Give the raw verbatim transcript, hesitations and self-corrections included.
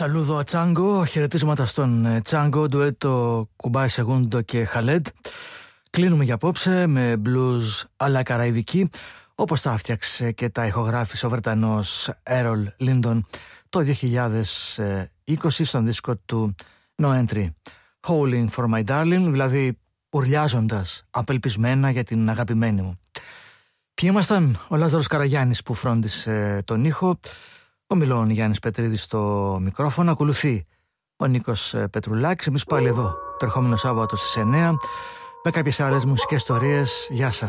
Σαλούδο Ατσάνγκο, χαιρετίσματα στον Τσάνγκο, ντουέτο Κουμπάι Σεγούντο και Χαλέντ. Κλείνουμε για απόψε με blues αλλά καραϊβική, όπως τα έφτιαξε και τα ηχογράφησε ο Βρετανός Έρολ Λίντον το δύο χιλιάδες είκοσι στον δίσκο του No Entry. Howling for my darling, δηλαδή ουρλιάζοντας απελπισμένα για την αγαπημένη μου. Ποιοι ήμασταν? Ο Λάζαρος Καραγιάννης που φρόντισε τον ήχο, ο Μιλών Γιάννης Πετρίδης στο μικρόφωνο, ακολουθεί ο Νίκος Πετρουλάκης. Εμείς πάλι εδώ το ερχόμενο Σάββατο στις εννιά με κάποιες άλλες μουσικές ιστορίες. Γεια σας.